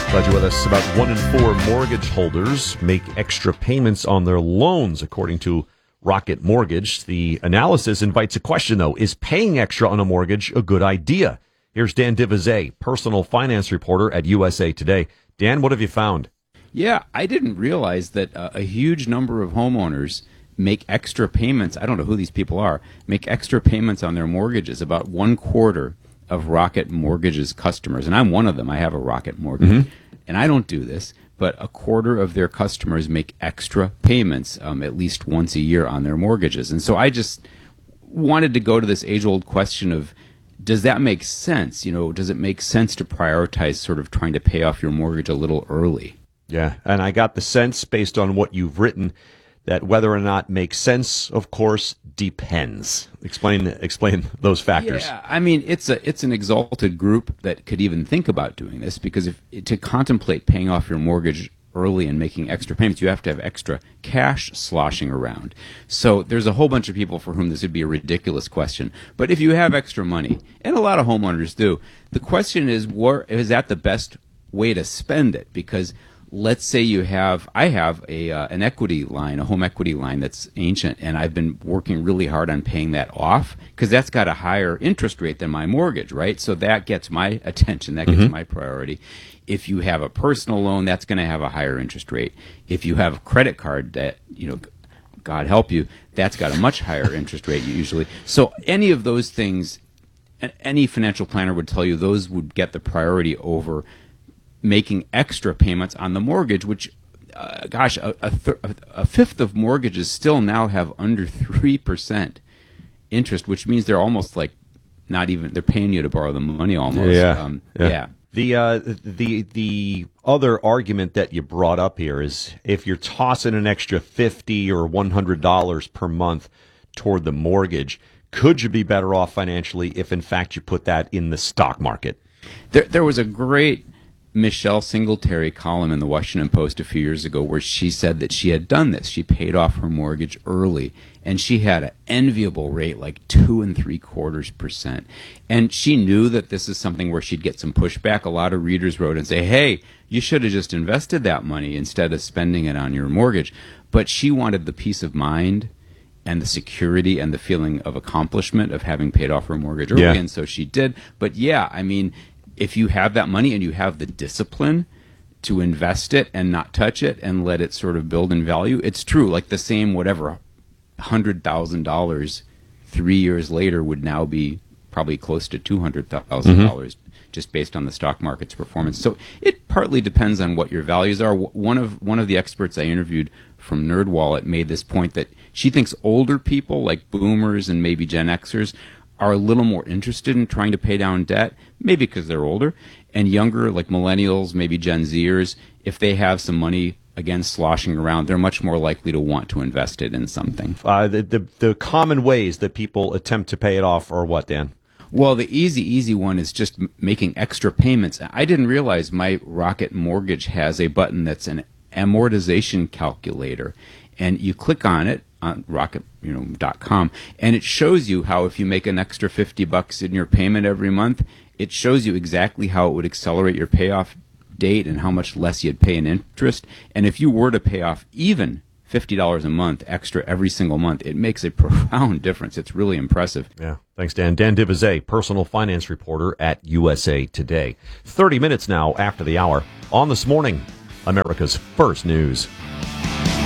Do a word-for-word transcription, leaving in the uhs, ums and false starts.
Glad you're with us. About one in four mortgage holders make extra payments on their loans, according to Rocket Mortgage. The analysis invites a question, though. Is paying extra on a mortgage a good idea? Here's Dan Divizet, personal finance reporter at U S A Today. Dan, what have you found? Yeah, I didn't realize that uh, a huge number of homeowners make extra payments. I don't know who these people are. Make extra payments on their mortgages. About one quarter of Rocket Mortgage's customers, and I'm one of them. I have a Rocket Mortgage, mm-hmm. and I don't do this, but a quarter of their customers make extra payments um, at least once a year on their mortgages. And so I just wanted to go to this age-old question of, does that make sense? You know, does it make sense to prioritize sort of trying to pay off your mortgage a little early? Yeah, and I got the sense based on what you've written that whether or not makes sense, of course, depends. Explain explain those factors. Yeah, I mean, it's a it's an exalted group that could even think about doing this, because if to contemplate paying off your mortgage early and making extra payments, you have to have extra cash sloshing around. So there's a whole bunch of people for whom this would be a ridiculous question. But if you have extra money, and a lot of homeowners do, the question is, where, is that the best way to spend it? Because let's say you have, I have a uh, an equity line, a home equity line that's ancient, and I've been working really hard on paying that off because that's got a higher interest rate than my mortgage, right? So that gets my attention, that gets mm-hmm. my priority. If you have a personal loan, that's going to have a higher interest rate. If you have a credit card debt, you know, God help you, that's got a much higher interest rate usually. So any of those things, any financial planner would tell you those would get the priority over making extra payments on the mortgage, which, uh, gosh, a, a, th- a fifth of mortgages still now have under three percent interest, which means they're almost like not even, they're paying you to borrow the money almost. Yeah. Um, yeah. yeah. The, uh, the, the other argument that you brought up here is if you're tossing an extra fifty dollars or one hundred dollars per month toward the mortgage, could you be better off financially if, in fact, you put that in the stock market? There, there was a great Michelle Singletary column in the Washington Post a few years ago where she said that she had done this. She paid off her mortgage early, and she had an enviable rate, like two and three quarters percent. And she knew that this is something where she'd get some pushback. A lot of readers wrote and say, hey, you should have just invested that money instead of spending it on your mortgage. But she wanted the peace of mind and the security and the feeling of accomplishment of having paid off her mortgage early, yeah. and so she did. But yeah, I mean, if you have that money and you have the discipline to invest it and not touch it and let it sort of build in value, it's true. Like the same whatever one hundred thousand dollars three years later would now be probably close to two hundred thousand dollars mm-hmm. just based on the stock market's performance. So it partly depends on what your values are. One of one of the experts I interviewed from NerdWallet made this point that she thinks older people like boomers and maybe Gen Xers are a little more interested in trying to pay down debt, maybe because they're older, and younger, like millennials, maybe Gen Zers, if they have some money, again, sloshing around, they're much more likely to want to invest it in something. Uh, the, the, the common ways that people attempt to pay it off are what, Dan? Well, the easy, easy one is just m- making extra payments. I didn't realize my Rocket Mortgage has a button that's an amortization calculator, and you click on it, on rocket you know dot com, and it shows you how if you make an extra fifty bucks in your payment every month, it shows you exactly how it would accelerate your payoff date and how much less you'd pay in interest. And if you were to pay off even fifty dollars a month extra every single month, it makes a profound difference. It's really impressive. Yeah. Thanks, Dan. Dan Divizet, personal finance reporter at U S A Today. thirty minutes now after the hour on This Morning, America's First News.